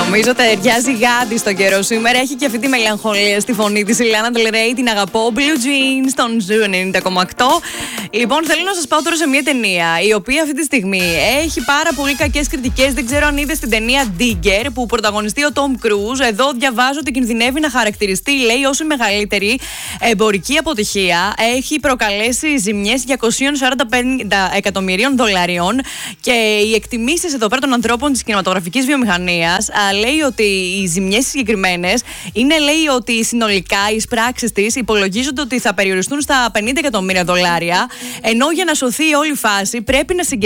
Νομίζω ταιριάζει γάντι στον καιρό σήμερα. Έχει και αυτή τη μελαγχολία στη φωνή της η Λάνα Del Rey. Την αγαπώ. Blue Jeans στον Ζου 90,8. Λοιπόν, θέλω να σας πάω τώρα σε μια ταινία η οποία αυτή τη στιγμή έχει πάρα πολύ κακές κριτικές. Δεν ξέρω αν είδες την ταινία Digger που πρωταγωνιστεί ο Tom Cruise. Εδώ διαβάζω ότι κινδυνεύει να χαρακτηριστεί, λέει, ως η μεγαλύτερη εμπορική αποτυχία. Έχει προκαλέσει ζημιές 245 εκατομμυρίων δολαρίων και οι εκτιμήσεις εδώ πέρα των ανθρώπων της κινηματογραφικής βιομηχανίας λέει ότι οι ζημιές συγκεκριμένες είναι, λέει, ότι συνολικά οι εισπράξεις της υπολογίζονται ότι θα περιοριστούν στα 50 εκατομμύρια δολάρια, ενώ για να σωθεί όλη η φάση πρέπει να συγκεντρώσει